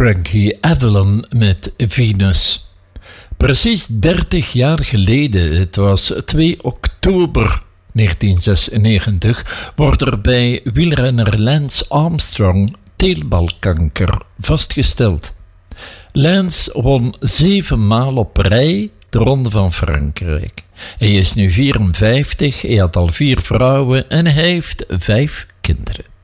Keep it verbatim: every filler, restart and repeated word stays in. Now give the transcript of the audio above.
Frankie Avalon met Venus. Precies dertig jaar geleden, het was twee oktober negentien zesennegentig, wordt er bij wielrenner Lance Armstrong teelbalkanker vastgesteld. Lance won zeven maal op rij de Ronde van Frankrijk. Hij is nu vierenvijftig, hij had al vier vrouwen en hij heeft vijf kinderen.